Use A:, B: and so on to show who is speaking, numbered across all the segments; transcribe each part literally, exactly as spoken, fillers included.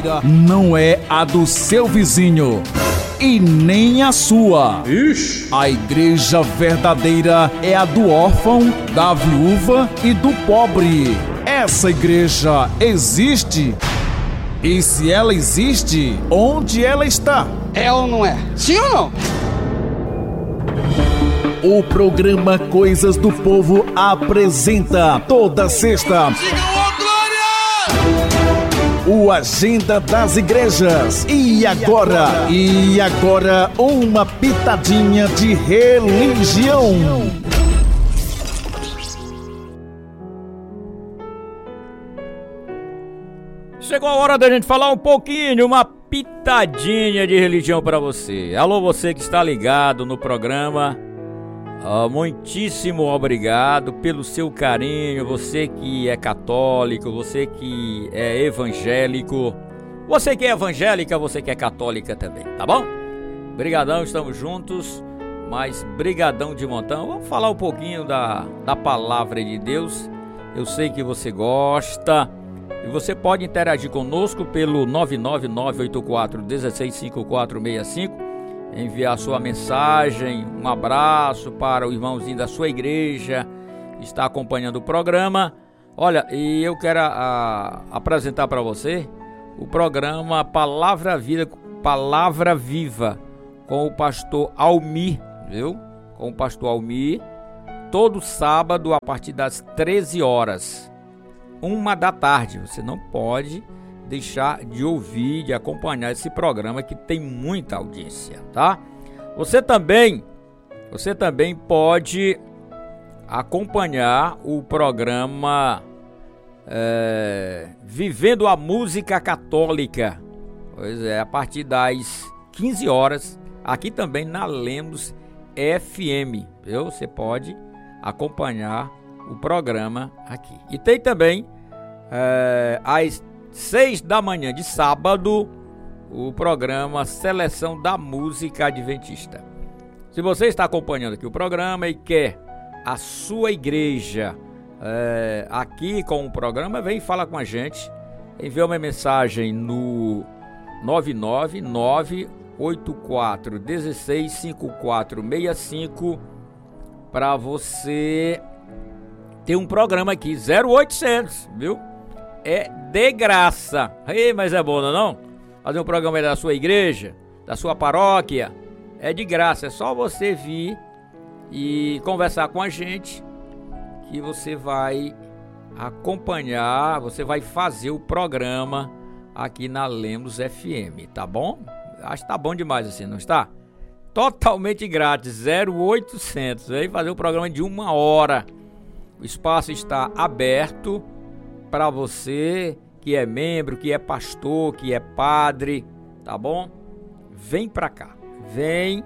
A: não é a do seu vizinho e nem a sua. Ixi. A igreja verdadeira é a do órfão, da viúva e do pobre. Essa igreja existe? E se ela existe, onde ela está?
B: É ou não é? Sim ou não?
A: O programa Coisas do Povo apresenta toda sexta o Agenda das Igrejas. E agora, e agora uma pitadinha de religião.
C: Chegou a hora da gente falar um pouquinho, uma pitadinha de religião para você. Alô, você que está ligado no programa. Uh, muitíssimo obrigado pelo seu carinho, você que é católico, você que é evangélico, você que é evangélica, você que é católica também, tá bom? Brigadão, estamos juntos, mas brigadão de montão. Vamos falar um pouquinho da, da palavra de Deus. Eu sei que você gosta e você pode interagir conosco pelo nove nove nove oito quatro um seis cinco quatro seis cinco. Enviar sua mensagem, um abraço para o irmãozinho da sua igreja que está acompanhando o programa. Olha, e eu quero a, apresentar para você o programa Palavra Vida, Palavra Viva, com o pastor Almir, viu? Com o pastor Almir, todo sábado a partir das treze horas, uma da tarde. Você não pode deixar de ouvir, de acompanhar esse programa que tem muita audiência, tá? Você também, você também pode acompanhar o programa é, Vivendo a Música Católica. Pois é, a partir das quinze horas, aqui também na Lemos F M, viu? Você pode acompanhar o programa aqui. E tem também é, as seis da manhã de sábado, o programa Seleção da Música Adventista. Se você está acompanhando aqui o programa e quer a sua igreja é, aqui com o programa, vem e fala com a gente. Envie uma mensagem no nove nove nove oito quatro um seis cinco quatro seis cinco para você ter um programa aqui, zero oitocentos, viu? É de graça. Ei, mas é bom, não é não? Fazer um programa aí da sua igreja, da sua paróquia, é de graça. É só você vir e conversar com a gente que você vai acompanhar, você vai fazer o programa aqui na Lemos F M, tá bom? Acho que tá bom demais assim, não está? Totalmente grátis, zero oitocentos. Vem fazer o programa de uma hora. O espaço está aberto para você que é membro, que é pastor, que é padre, tá bom? Vem pra cá, vem,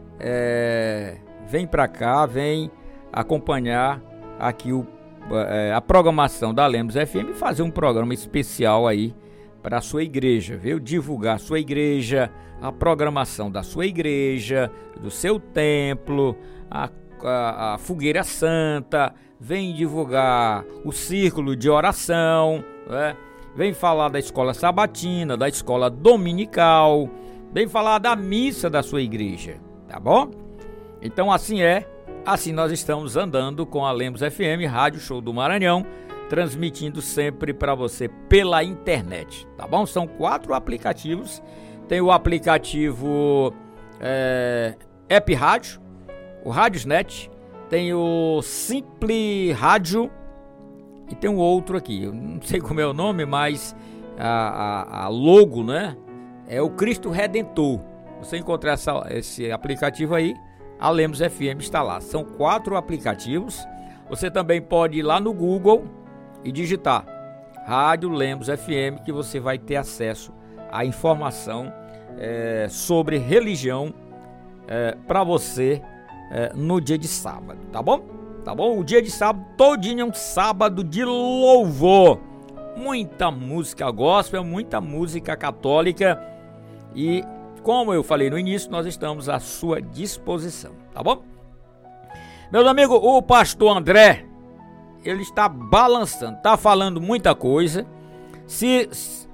C: é, vem pra cá, vem acompanhar aqui o, é, a programação da Lemos F M e fazer um programa especial aí para a sua igreja, viu? Divulgar a sua igreja, a programação da sua igreja, do seu templo, a, a, a fogueira santa. Vem divulgar o círculo de oração, né? Vem falar da escola sabatina, da escola dominical, vem falar da missa da sua igreja, tá bom? Então assim é, assim nós estamos andando com a Lemos F M, Rádio Show do Maranhão, transmitindo sempre para você pela internet, tá bom? São quatro aplicativos, tem o aplicativo é, App Rádio, o Radiosnet, tem o Simple Rádio e tem um outro aqui, eu não sei como é o nome, mas a, a, a logo, né, é o Cristo Redentor. Você encontrar essa, esse aplicativo aí, a Lemos F M está lá. São quatro aplicativos. Você também pode ir lá no Google e digitar Rádio Lemos F M, que você vai ter acesso à informação é, sobre religião é, para você É, no dia de sábado, tá bom? Tá bom? O dia de sábado todinho é um sábado de louvor. Muita música gospel, muita música católica. E como eu falei no início, nós estamos à sua disposição, tá bom? Meus amigos, o pastor André, ele está balançando, está falando muita coisa. Se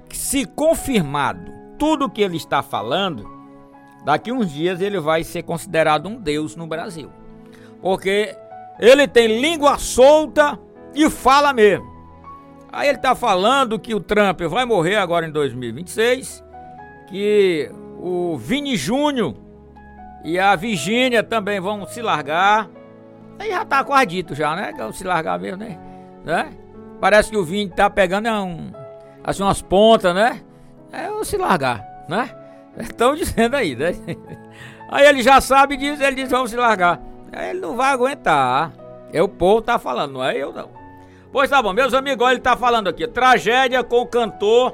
C: se confirmado tudo que ele está falando, daqui uns dias ele vai ser considerado um deus no Brasil. Porque ele tem língua solta e fala mesmo. Aí ele está falando que o Trump vai morrer agora em dois mil e vinte e seis, que o Vini Júnior e a Virgínia também vão se largar. Aí já tá quase dito já, né? Que vão se largar mesmo, né? né? Parece que o Vini tá pegando é um, assim umas pontas, né? É, vão se largar, né? Estão dizendo aí, né? Aí ele já sabe disso, ele diz vamos se largar. Aí ele não vai aguentar. É o povo tá falando, não é eu não. Pois tá bom, meus amigos, olha, ele tá falando aqui. Tragédia com o cantor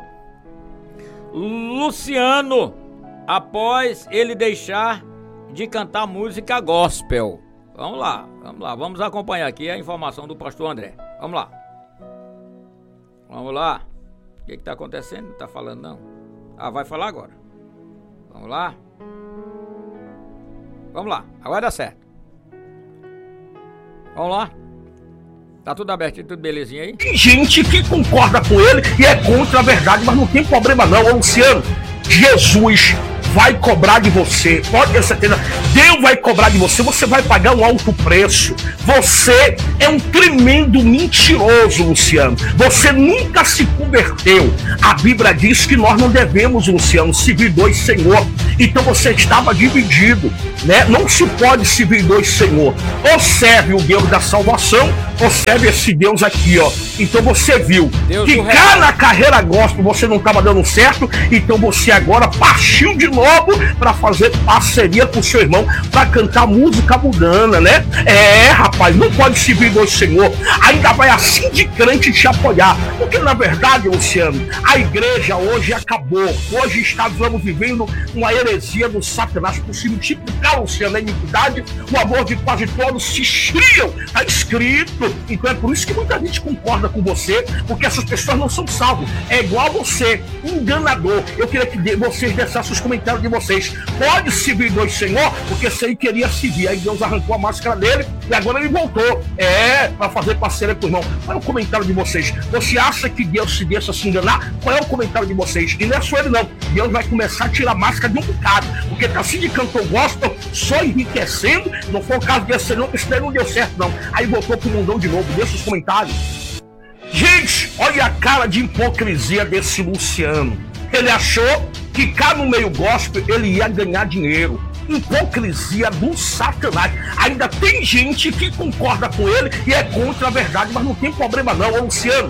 C: Luciano após ele deixar de cantar música gospel. Vamos lá, vamos lá, vamos acompanhar aqui a informação do pastor André. Vamos lá. Vamos lá. O que que tá acontecendo? Não tá falando não. Ah, vai falar agora. Vamos lá. Vamos lá, agora dá certo. Vamos lá. Tá tudo aberto, tudo belezinha aí?
D: Tem gente que concorda com ele e é contra a verdade, mas não tem problema não. Ô Luciano, Jesus vai cobrar de você, pode ter certeza, Deus vai cobrar de você, você vai pagar um alto preço. Você é um tremendo mentiroso, Luciano. Você nunca se converteu. A Bíblia diz que nós não devemos, Luciano, servir dois senhor. Então você estava dividido, né? Não se pode servir dois senhor. Ou serve o Deus da salvação, ou serve esse Deus aqui, ó. Então você viu
C: Deus
D: que cá na carreira gospel você não estava dando certo, então você agora partiu de novo para fazer parceria com seu irmão para cantar música mundana, né? É, rapaz, não pode servir dois senhor. Ainda vai assim de crente te apoiar, porque na verdade, Luciano, a igreja hoje acabou. Hoje estamos vivendo uma heresia do Satanás, por se multiplicar, Luciano, a iniquidade, o amor de quase todos se esfriam. Está escrito. Então é por isso que muita gente concorda com você, porque essas pessoas não são salvas. É igual você, enganador. Eu queria que vocês deixassem os comentários de vocês. Pode servir dois senhor, porque se ele queria servir, aí Deus arrancou a máscara dele e agora ele voltou. É, para fazer parceria com o irmão. Qual é o comentário de vocês? Você acha que Deus se deixa se enganar? Qual é o comentário de vocês? E não é só ele não. Deus vai começar a tirar a máscara de um bocado, porque tá assim de cantor gospel, só enriquecendo. Não foi o caso desse não, isso daí não deu certo não. Aí voltou pro mundão de novo. Deixa os comentários. Gente, olha a cara de hipocrisia desse Luciano. Ele achou que cá no meio gospel ele ia ganhar dinheiro. Hipocrisia do Satanás. Ainda tem gente que concorda com ele e é contra a verdade, mas não tem problema não. Ô Luciano,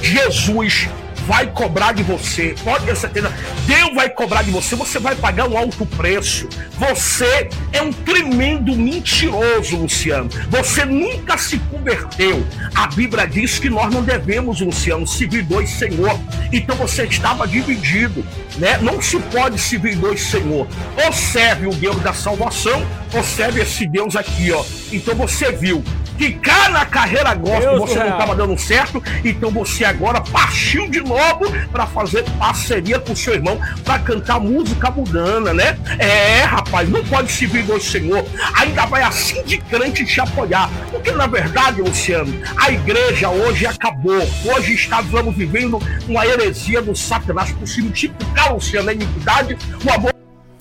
D: Jesus vai cobrar de você, pode ter certeza, Deus vai cobrar de você, você vai pagar um alto preço. Você é um tremendo mentiroso, Luciano. Você nunca se converteu. A Bíblia diz que nós não devemos, Luciano, servir dois senhor. Então você estava dividido, né? Não se pode servir dois senhor. Ou serve o Deus da salvação, ou serve esse Deus aqui, ó. Então você viu que cá na carreira gospel você não estava dando certo, então você agora partiu de novo para fazer parceria com seu irmão para cantar música mundana, né? É, rapaz, não pode servir dois senhor. Ainda vai assim de crente te apoiar, porque na verdade, Luciano, a igreja hoje acabou. Hoje estamos vivendo uma heresia do Satanás, por se multiplicar, Luciano, a iniquidade, o amor.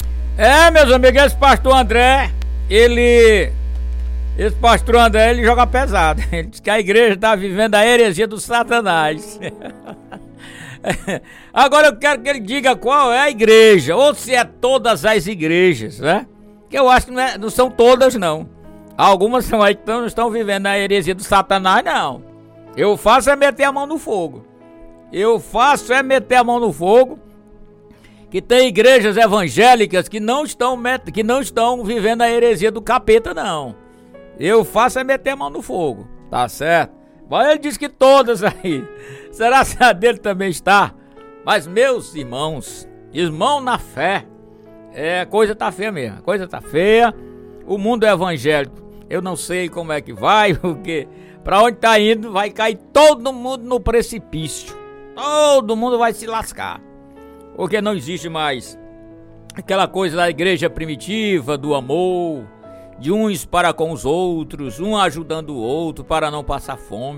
C: É, meus amigos, esse pastor André, ele... Esse pastor André, ele joga pesado. Ele diz que a igreja está vivendo a heresia do Satanás. Agora eu quero que ele diga qual é a igreja, ou se é todas as igrejas, né? Que eu acho que não, é, não são todas, não. Algumas são aí que não estão vivendo a heresia do Satanás, não. Eu faço é meter a mão no fogo. Eu faço é meter a mão no fogo. Que tem igrejas evangélicas que não estão, que não estão vivendo a heresia do capeta, não. Eu faço é meter a mão no fogo, tá certo? Mas ele diz que todas aí. Será que a dele também está? Mas meus irmãos, irmão na fé, é, a coisa tá feia mesmo, a coisa tá feia. O mundo é evangélico, eu não sei como é que vai, porque pra onde tá indo vai cair todo mundo no precipício. Todo mundo vai se lascar. Porque não existe mais aquela coisa da igreja primitiva, do amor, de uns para com os outros, um ajudando o outro para não passar fome.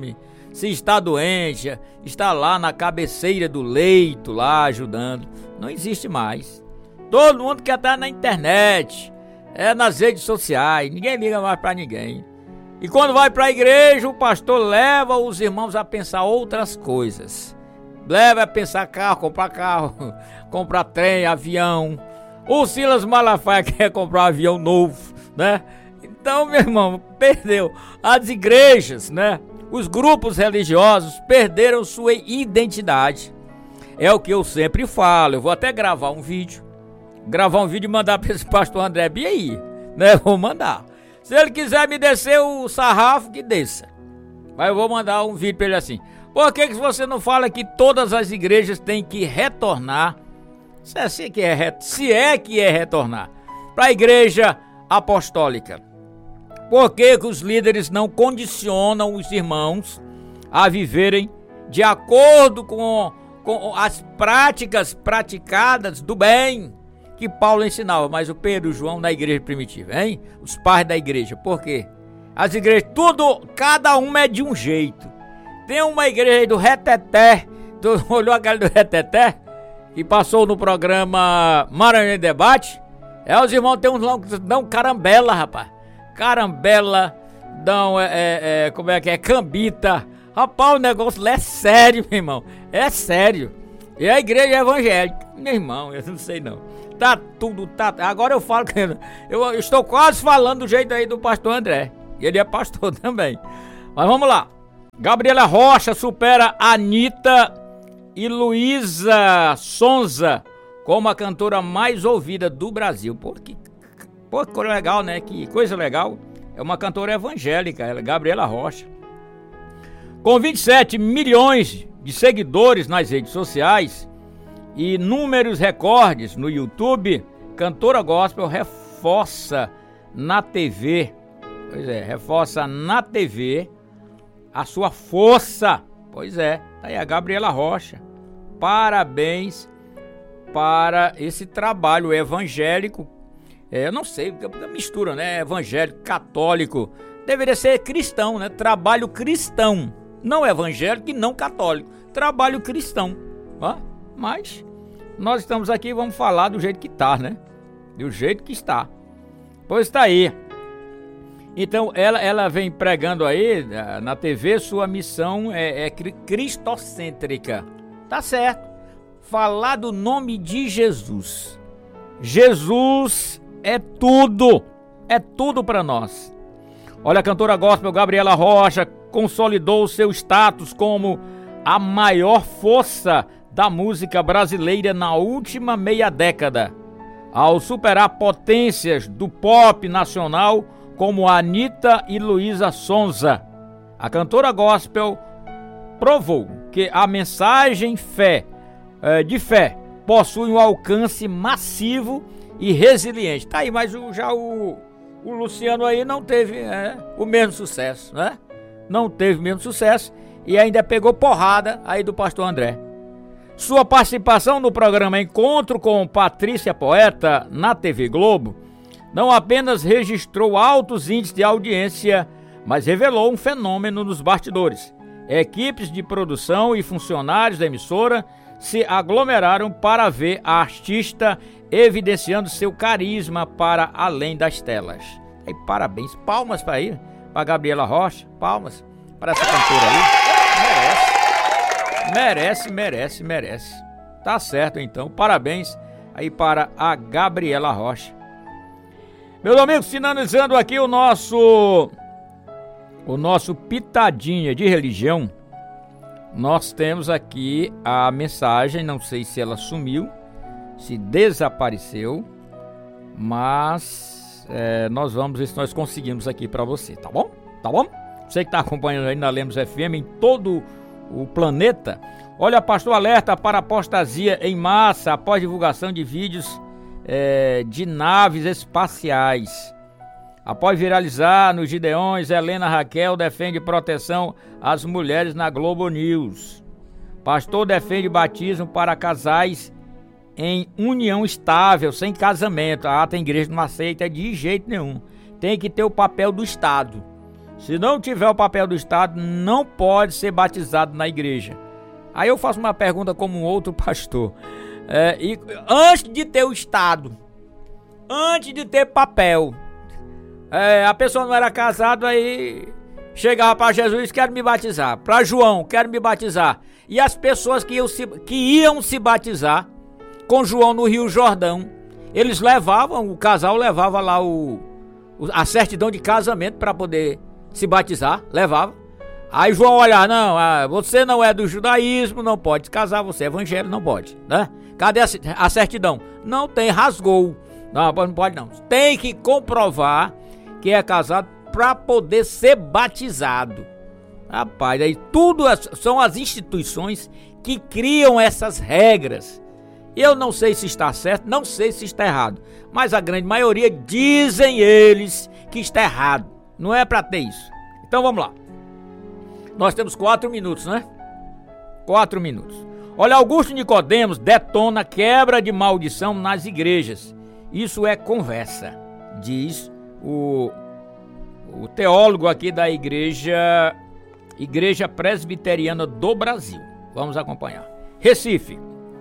C: se está doente, está lá na cabeceira do leito, lá ajudando. Não existe mais. Todo mundo quer estar na internet, é nas redes sociais, ninguém liga mais para ninguém. E quando vai para a igreja, o pastor leva os irmãos a pensar outras coisas. Leva a pensar carro, comprar carro, comprar trem, avião. O Silas Malafaia quer comprar um avião novo, né? Então, meu irmão, perdeu. As igrejas, né? Os grupos religiosos perderam sua identidade. É o que eu sempre falo. Eu vou até gravar um vídeo. Gravar um vídeo e mandar para esse pastor André Bia aí, né? Vou mandar. Se ele quiser me descer o sarrafo, que desça. Mas eu vou mandar um vídeo para ele assim. Por que que você não fala que todas as igrejas têm que retornar? Se é, se que é, se é que é retornar para a igreja apostólica. Por que que os líderes não condicionam os irmãos a viverem de acordo com, com as práticas praticadas do bem que Paulo ensinava, mas o Pedro e o João na igreja primitiva, hein? Os pais da igreja. Por quê? As igrejas, tudo, cada uma é de um jeito. Tem uma igreja aí do Reteté, tu olhou aquela do Reteté, que passou no programa Maranhão em Debate? É, os irmãos tem uns que dão carambela, rapaz. Carambela, dão, é, é, é, como é que é, cambita. Rapaz, o negócio lá é sério, meu irmão. É sério. E a igreja evangélica, meu irmão, eu não sei não. Tá tudo, tá. Agora eu falo que eu, eu estou quase falando do jeito aí do pastor André. Ele é pastor também. Mas vamos lá. Gabriela Rocha supera Anitta e Luísa Sonza como a cantora mais ouvida do Brasil. Pô, que, pô, que legal, né? Que coisa legal. É uma cantora evangélica, ela, Gabriela Rocha. Com vinte e sete milhões de seguidores nas redes sociais e números recordes no YouTube, cantora gospel reforça na T V, pois é, reforça na T V a sua força. Pois é, tá aí a Gabriela Rocha. Parabéns para esse trabalho evangélico. É, eu não sei, mistura, né? Evangélico, católico. Deveria ser cristão, né? Trabalho cristão. Não evangélico e não católico. Trabalho cristão. Ó, mas nós estamos aqui e vamos falar do jeito que tá, né? Do jeito que está. Pois tá aí. Então ela, ela vem pregando aí na T V, sua missão é, é cristocêntrica. Tá certo. Falar do nome de Jesus. Jesus é tudo. É tudo para nós. Olha, a cantora gospel Gabriela Rocha consolidou seu status como a maior força da música brasileira na última meia década, ao superar potências do pop nacional como Anitta e Luísa Sonza. A cantora gospel provou que a mensagem fé, é, de fé possui um alcance massivo e resiliente. Tá aí, mas o, já o, o Luciano aí não teve é, o mesmo sucesso, né? Não teve o mesmo sucesso e ainda pegou porrada aí do pastor André. Sua participação no programa Encontro com Patrícia Poeta na T V Globo não apenas registrou altos índices de audiência, mas revelou um fenômeno nos bastidores. Equipes de produção e funcionários da emissora se aglomeraram para ver a artista evidenciando seu carisma para além das telas. E parabéns, palmas para aí, para Gabriela Rocha, palmas para essa cantora aí. Merece, merece, merece, merece. Tá certo então, parabéns aí para a Gabriela Rocha. Meus amigos, finalizando aqui o nosso o nosso pitadinha de religião, nós temos aqui a mensagem, não sei se ela sumiu, se desapareceu, mas é, nós vamos ver se nós conseguimos aqui para você, tá bom? Tá bom? Você que está acompanhando aí na Lemos F M em todo o planeta, olha, pastor alerta para apostasia em massa após divulgação de vídeos é, de naves espaciais. Após viralizar nos Gideões, Helena Raquel defende proteção às mulheres na Globo News. Pastor defende batismo para casais em união estável, sem casamento. Ah, tem igreja que não aceita de jeito nenhum. Tem que ter o papel do Estado. Se não tiver o papel do Estado, não pode ser batizado na igreja. Aí eu faço uma pergunta como um outro pastor. É, e, antes de ter o Estado, antes de ter papel, é, a pessoa não era casada, aí chegava para Jesus, quero me batizar. Para João, quero me batizar. E as pessoas que iam, se, que iam se batizar com João no Rio Jordão, eles levavam, o casal levava lá o, o, a certidão de casamento para poder se batizar, levava. Aí João olhar, não, ah, você não é do judaísmo, não pode se casar, você é evangélico, não pode, né? Cadê a, a certidão? Não tem, rasgou. Não, não pode não. Tem que comprovar que é casado para poder ser batizado. Rapaz, aí tudo as, são as instituições que criam essas regras. Eu não sei se está certo, não sei se está errado, mas a grande maioria dizem eles que está errado. Não é para ter isso. Então vamos lá. Nós temos quatro minutos, né? Quatro minutos. Olha, Augusto Nicodemos detona quebra de maldição nas igrejas. Isso é conversa, diz o, o teólogo aqui da igreja, Igreja Presbiteriana do Brasil. Vamos acompanhar. Recife.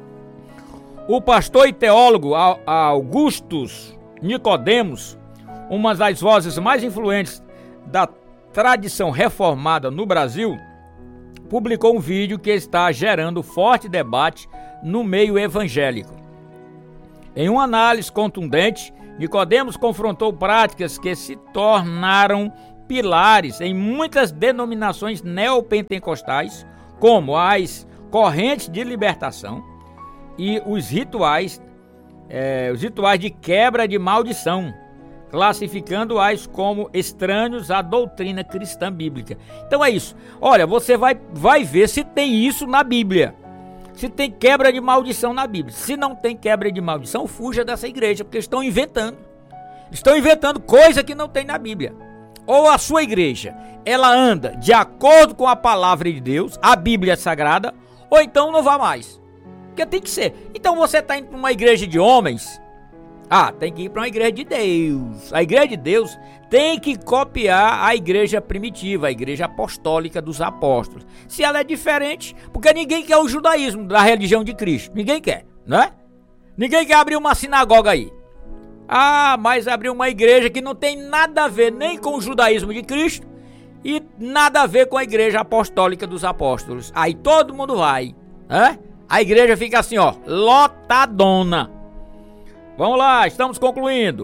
C: O pastor e teólogo Augustus Nicodemos, uma das vozes mais influentes da tradição reformada no Brasil, publicou um vídeo que está gerando forte debate no meio evangélico. Em uma análise contundente, Nicodemos confrontou práticas que se tornaram pilares em muitas denominações neopentecostais, como as correntes de libertação e os rituais, é, os rituais de quebra de maldição, classificando-as como estranhos à doutrina cristã bíblica. Então é isso. Olha, você vai, vai ver se tem isso na Bíblia. Se tem quebra de maldição na Bíblia. Se não tem quebra de maldição, fuja dessa igreja, porque estão inventando. Estão inventando coisa que não tem na Bíblia. Ou a sua igreja, ela anda de acordo com a palavra de Deus, a Bíblia sagrada, ou então não vá mais. Porque tem que ser. Então você está indo para uma igreja de homens, ah, tem que ir para uma igreja de Deus. A igreja de Deus tem que copiar a igreja primitiva, a igreja apostólica dos apóstolos. Se ela é diferente, porque ninguém quer o judaísmo da religião de Cristo. Ninguém quer, né? Ninguém quer abrir uma sinagoga aí. Ah, mas abrir uma igreja que não tem nada a ver nem com o judaísmo de Cristo e nada a ver com a igreja apostólica dos apóstolos. Aí todo mundo vai, né? A igreja fica assim, ó, lotadona. Vamos lá, estamos concluindo.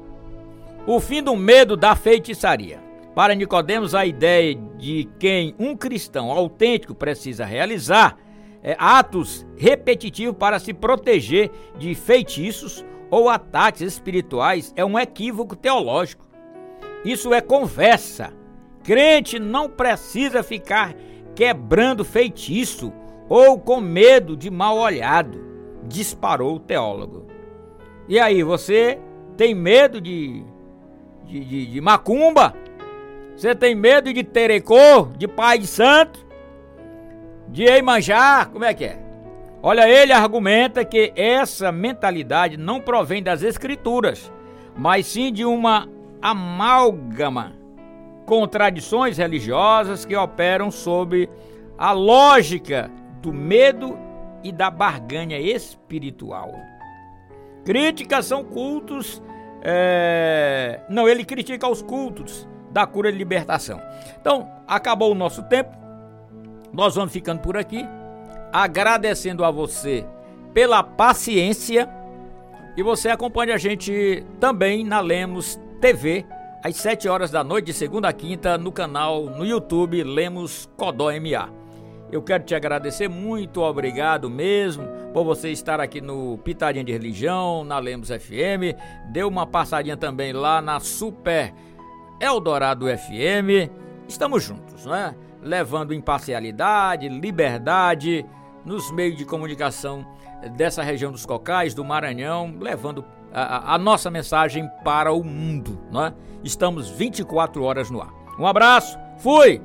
C: O fim do medo da feitiçaria. Para Nicodemos, a ideia de quem um cristão autêntico precisa realizar é, atos repetitivos para se proteger de feitiços ou ataques espirituais é um equívoco teológico. Isso é conversa. Crente não precisa ficar quebrando feitiço ou com medo de mal olhado, disparou o teólogo. E aí, você tem medo de, de, de, de macumba? Você tem medo de terecô, de pai de santo? De Iemanjá? Como é que é? Olha, ele argumenta que essa mentalidade não provém das escrituras, mas sim de uma amálgama com tradições religiosas que operam sob a lógica do medo e da barganha espiritual. Críticas são cultos, é... não, ele critica os cultos da cura e libertação. Então, acabou o nosso tempo, nós vamos ficando por aqui, agradecendo a você pela paciência, e você acompanha a gente também na Lemos T V, às sete horas da noite, de segunda a quinta, no canal, no YouTube, Lemos Codó M A. Eu quero te agradecer, muito obrigado mesmo por você estar aqui no Pitadinha de Religião, na Lemos F M. Deu uma passadinha também lá na Super Eldorado F M. Estamos juntos, né? Levando imparcialidade, liberdade nos meios de comunicação dessa região dos Cocais, do Maranhão, levando a, a nossa mensagem para o mundo, né? Estamos vinte e quatro horas no ar. Um abraço, fui!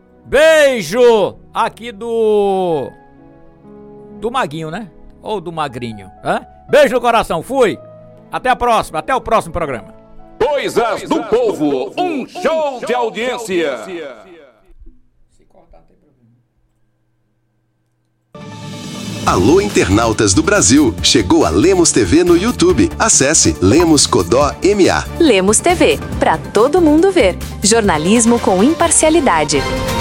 C: Beijo aqui do do Maguinho, né? Ou do Magrinho, né? Beijo no coração, fui! Até a próxima, até o próximo programa.
E: Coisas do Povo, um show de audiência.
F: Alô, internautas do Brasil! Chegou a Lemos T V no YouTube. Acesse Lemos Codó M A.
G: Lemos T V, para todo mundo ver. Jornalismo com imparcialidade.